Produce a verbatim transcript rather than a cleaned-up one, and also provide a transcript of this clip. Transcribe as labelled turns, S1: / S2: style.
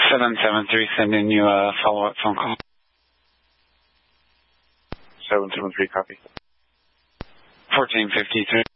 S1: seven seven three, sending you a follow-up phone call.
S2: seven seven three, copy.
S1: fourteen fifty-three.